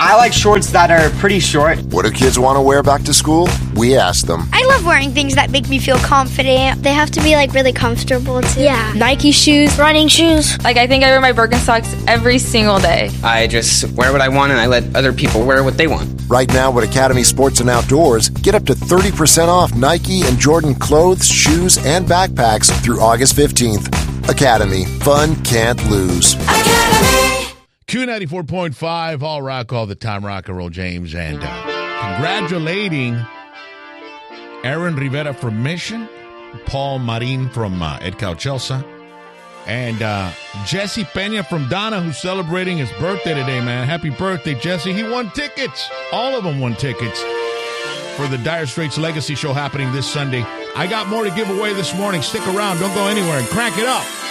I like shorts that are pretty short. What do kids want to wear back to school? We asked them. I love wearing things that make me feel confident. They have to be like really comfortable too. Yeah. Nike shoes, running shoes. Like I think I wear my Birkenstocks every single day. I just wear what I want and I let other people wear what they want. Right now at Academy Sports and Outdoors, get up to 30% off Nike and Jordan clothes, shoes, and backpacks through August 15th. Academy. Fun can't lose. Academy. Q94.5, all rock all the time, rock and roll, James. And congratulating Aaron Rivera from Mission, Paul Marin from Edcal Chelsea, and Jesse Pena from Donna, who's celebrating his birthday today, man. Happy birthday, Jesse. He won tickets. All of them won tickets for the Dire Straits Legacy Show happening this Sunday. I got more to give away this morning. Stick around. Don't go anywhere and crank it up.